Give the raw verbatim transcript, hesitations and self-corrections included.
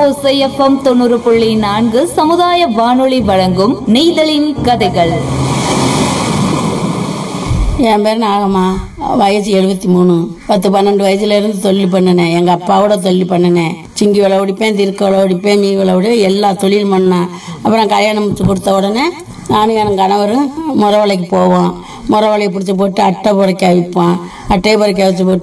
ஓசை எஃப்எம் தொண்ணூறு புள்ளி நான்கு சமுதாய வானொலி வழங்கும் நெய்தலின் கதைகள். என் பேர் நாகம்மா. வயசு எழுபத்தி மூணு. பத்து பன்னெண்டு வயசுல இருந்து தொழில் பண்ணினேன். எங்க அப்பாவோட தொழில் பண்ணினேன். சிங்கி விலை ஒடிப்பேன், திருக்க விலை ஒடிப்பேன், மீ விலை ஒடி எல்லா தொழில் பண்ணேன். அப்புறம் கல்யாணம் முடிச்சு கொடுத்த உடனே நானும் என் கணவரும் முறவலைக்கு போவோம். முறவலையை பிடிச்சி போட்டு அட்டை புறைக்க வைப்போம். அட்டையை புறைக்க வச்சு போட்டு